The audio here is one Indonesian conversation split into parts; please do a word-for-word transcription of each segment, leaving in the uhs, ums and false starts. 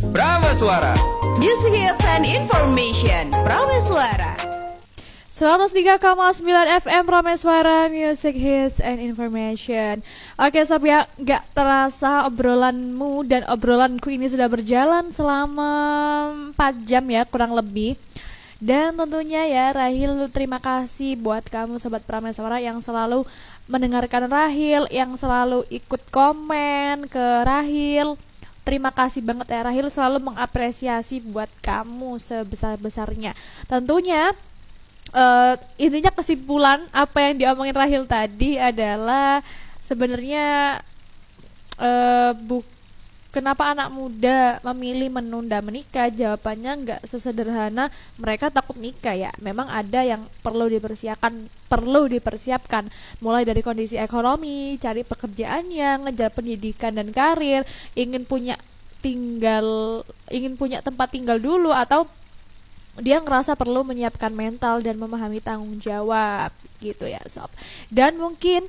Prameswara. Music hits and information. Prameswara. seratus tiga koma sembilan F M Prameswara, Music Hits and Information. Oke sob ya, gak terasa obrolanmu dan obrolanku ini sudah berjalan selama empat jam ya kurang lebih. Dan tentunya ya Rahil, terima kasih buat kamu sobat Prameswara yang selalu mendengarkan Rahil, yang selalu ikut komen ke Rahil. Terima kasih banget ya Rahil, selalu mengapresiasi buat kamu sebesar-besarnya. Tentunya Uh, intinya kesimpulan apa yang diomongin Rahil tadi adalah sebenarnya uh, bu kenapa anak muda memilih menunda menikah, jawabannya nggak sesederhana mereka takut nikah ya. Memang ada yang perlu dipersiapkan, perlu dipersiapkan mulai dari kondisi ekonomi, cari pekerjaannya, ngejar pendidikan dan karir, ingin punya tinggal, ingin punya tempat tinggal dulu, atau dia ngerasa perlu menyiapkan mental dan memahami tanggung jawab gitu ya sob. Dan mungkin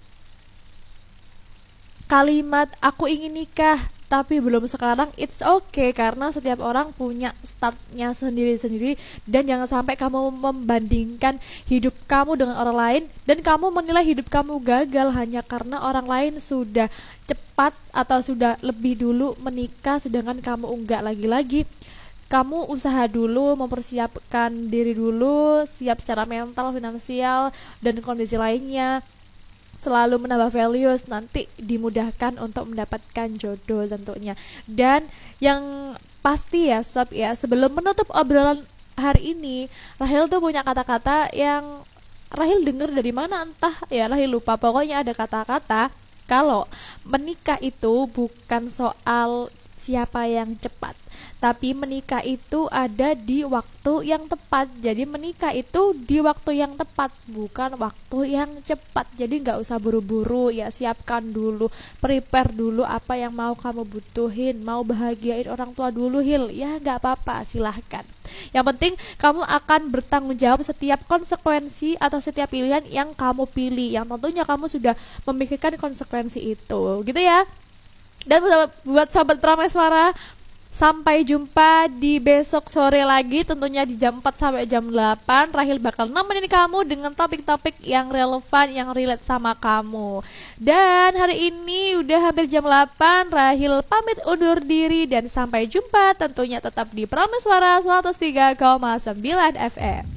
kalimat aku ingin nikah tapi belum sekarang, it's okay, karena setiap orang punya startnya sendiri-sendiri. Dan jangan sampai kamu membandingkan hidup kamu dengan orang lain dan kamu menilai hidup kamu gagal hanya karena orang lain sudah cepat atau sudah lebih dulu menikah sedangkan kamu enggak. Lagi-lagi kamu usaha dulu, mempersiapkan diri dulu, siap secara mental, finansial, dan kondisi lainnya. Selalu menambah values, nanti dimudahkan untuk mendapatkan jodoh tentunya. Dan yang pasti ya sob ya, sebelum menutup obrolan hari ini, Rahil tuh punya kata-kata yang Rahil dengar dari mana entah ya, Rahil lupa. Pokoknya ada kata-kata kalau menikah itu bukan soal siapa yang cepat, tapi menikah itu ada di waktu yang tepat. Jadi menikah itu di waktu yang tepat, bukan waktu yang cepat. Jadi gak usah buru-buru ya, siapkan dulu, prepare dulu apa yang mau kamu butuhin. Mau bahagiain orang tua dulu Hil, ya gak apa-apa, silahkan. Yang penting kamu akan bertanggung jawab setiap konsekuensi atau setiap pilihan yang kamu pilih, yang tentunya kamu sudah memikirkan konsekuensi itu, gitu ya. Dan buat sahabat Prameswara, sampai jumpa di besok sore lagi, tentunya di jam empat sampai jam delapan. Rahil bakal nemenin kamu dengan topik-topik yang relevan, yang relate sama kamu. Dan hari ini udah hampir jam delapan, Rahil pamit undur diri dan sampai jumpa tentunya tetap di Prameswara seratus tiga koma sembilan F M.